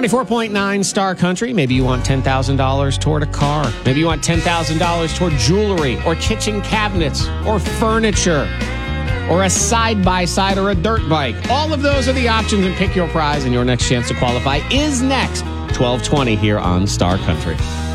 94.9 Star Country. Maybe you want $10,000 toward a car. Maybe you want $10,000 toward jewelry or kitchen cabinets or furniture or a side-by-side or a dirt bike. All of those are the options, and pick your prize, and your next chance to qualify is next. 12:20 here on Star Country.